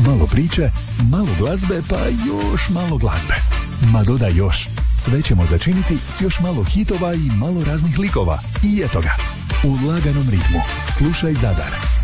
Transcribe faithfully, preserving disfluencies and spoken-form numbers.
malo priče, malo glazbe, pa još malo glazbe. Ma dodaj još, sve ćemo začiniti s još malo hitova i malo raznih likova. I eto ga, u laganom ritmu. Slušaj Zadar.